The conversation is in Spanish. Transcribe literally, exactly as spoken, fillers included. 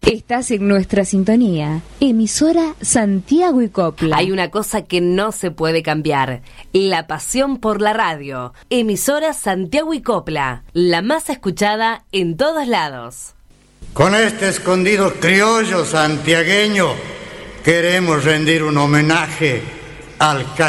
Estás en nuestra sintonía, emisora Santiago y Copla. Hay una cosa que no se puede cambiar, la pasión por la radio. Emisora Santiago y Copla, la más escuchada en todos lados. Con este escondido criollo santiagueño queremos rendir un homenaje al